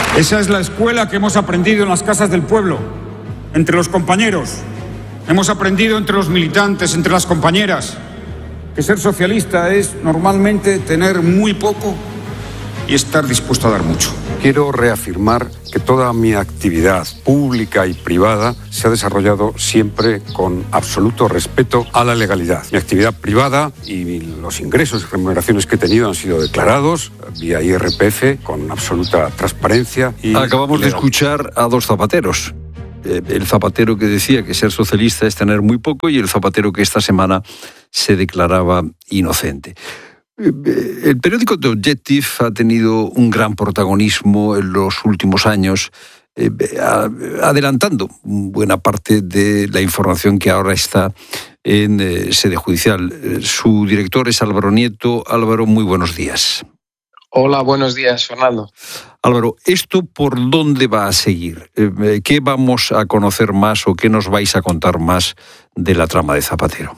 Esa es la escuela que hemos aprendido en las casas del pueblo, entre los compañeros. Hemos aprendido entre los militantes, entre las compañeras, que ser socialista es normalmente tener muy poco y estar dispuesto a dar mucho. Quiero reafirmar que toda mi actividad pública y privada se ha desarrollado siempre con absoluto respeto a la legalidad. Mi actividad privada y los ingresos y remuneraciones que he tenido han sido declarados vía IRPF con absoluta transparencia. Acabamos de escuchar a dos zapateros. El zapatero que decía que ser socialista es tener muy poco y el zapatero que esta semana se declaraba inocente. El periódico The Objective ha tenido un gran protagonismo en los últimos años, adelantando buena parte de la información que ahora está en sede judicial. Su director es Álvaro Nieto. Álvaro, muy buenos días. Hola, buenos días, Fernando. Álvaro, ¿esto por dónde va a seguir? ¿Qué vamos a conocer más o qué nos vais a contar más de la trama de Zapatero?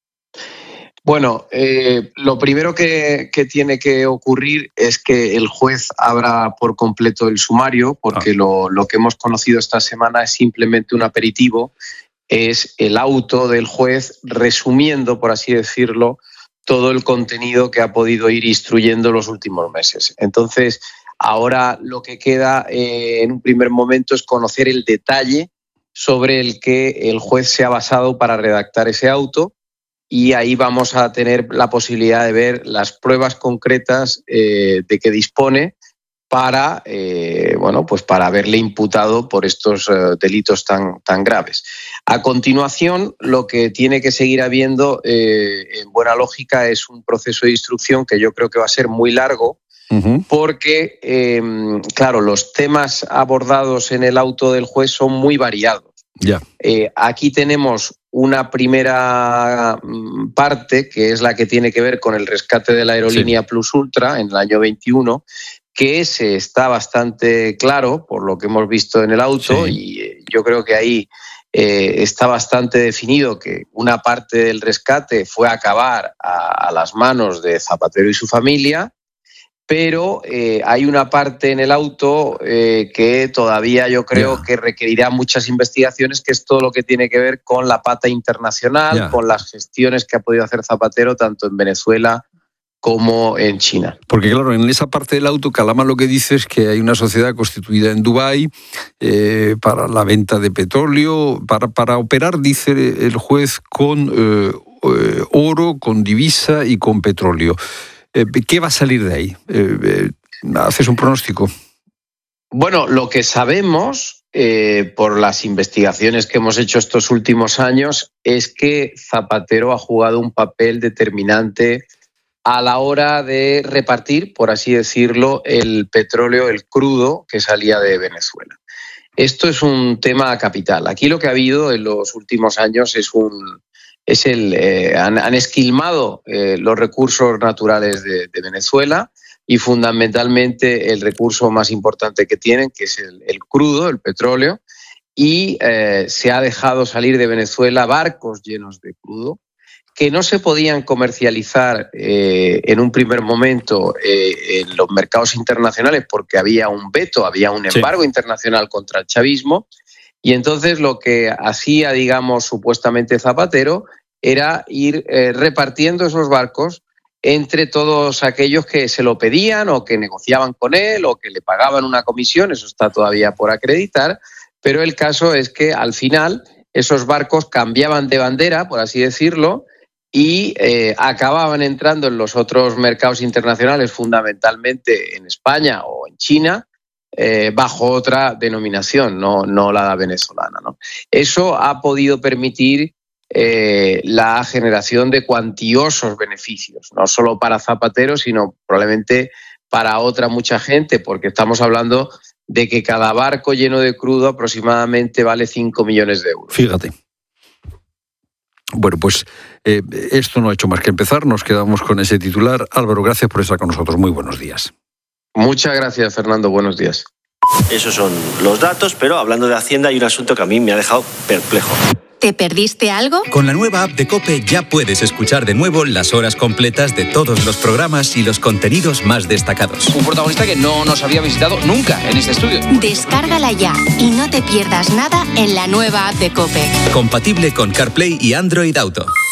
Bueno, lo primero que tiene que ocurrir es que el juez abra por completo el sumario, porque lo que hemos conocido esta semana es simplemente un aperitivo, es el auto del juez resumiendo, por así decirlo, todo el contenido que ha podido ir instruyendo los últimos meses. Entonces, ahora lo que queda en un primer momento es conocer el detalle sobre el que el juez se ha basado para redactar ese auto. Y ahí vamos a tener la posibilidad de ver las pruebas concretas de que dispone para, para haberle imputado por estos delitos tan graves. A continuación, lo que tiene que seguir habiendo, en buena lógica, es un proceso de instrucción que yo creo que va a ser muy largo, porque, los temas abordados en el auto del juez son muy variados. Ya. Aquí tenemos una primera parte, que es la que tiene que ver con el rescate de la aerolínea Plus Ultra en el año 21, que ese está bastante claro por lo que hemos visto en el auto, y yo creo que ahí está bastante definido que una parte del rescate fue acabar a las manos de Zapatero y su familia. Pero hay una parte en el auto que todavía yo creo que requerirá muchas investigaciones, que es todo lo que tiene que ver con la pata internacional, con las gestiones que ha podido hacer Zapatero tanto en Venezuela como en China. Porque claro, en esa parte del auto, Calama lo que dice es que hay una sociedad constituida en Dubái para la venta de petróleo, para operar, dice el juez, con oro, con divisa y con petróleo. ¿Qué va a salir de ahí? ¿Haces un pronóstico? Bueno, lo que sabemos por las investigaciones que hemos hecho estos últimos años es que Zapatero ha jugado un papel determinante a la hora de repartir, por así decirlo, el petróleo, el crudo que salía de Venezuela. Esto es un tema capital. Aquí lo que ha habido en los últimos años han esquilmado los recursos naturales de Venezuela, y fundamentalmente el recurso más importante que tienen, que es el crudo, el petróleo, y se ha dejado salir de Venezuela barcos llenos de crudo que no se podían comercializar en un primer momento en los mercados internacionales porque había un veto, había un embargo internacional contra el chavismo. Y entonces lo que hacía, supuestamente Zapatero, era ir repartiendo esos barcos entre todos aquellos que se lo pedían o que negociaban con él o que le pagaban una comisión. Eso está todavía por acreditar, pero el caso es que al final esos barcos cambiaban de bandera, por así decirlo, y acababan entrando en los otros mercados internacionales, fundamentalmente en España o en China, bajo otra denominación, no la venezolana, ¿no? Eso ha podido permitir la generación de cuantiosos beneficios, no solo para Zapatero, sino probablemente para otra mucha gente, porque estamos hablando de que cada barco lleno de crudo aproximadamente vale 5 millones de euros. Fíjate. Bueno, pues esto no ha hecho más que empezar, nos quedamos con ese titular. Álvaro, gracias por estar con nosotros, muy buenos días. Muchas gracias, Fernando, buenos días. Esos son los datos, pero hablando de Hacienda hay un asunto que a mí me ha dejado perplejo. ¿Te perdiste algo? Con la nueva app de COPE ya puedes escuchar de nuevo las horas completas de todos los programas y los contenidos más destacados. Un protagonista que no nos había visitado nunca en este estudio. Descárgala ya y no te pierdas nada en la nueva app de COPE. Compatible con CarPlay y Android Auto.